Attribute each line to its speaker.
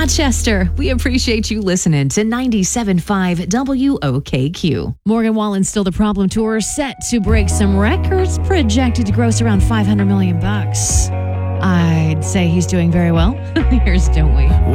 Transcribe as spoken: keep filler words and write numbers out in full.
Speaker 1: Rochester, we appreciate you listening to ninety-seven point five W O K Q. Morgan Wallen's Still the Problem tour set to break some records, projected to gross around five hundred million bucks. I'd say he's doing very well. Here's Don't We?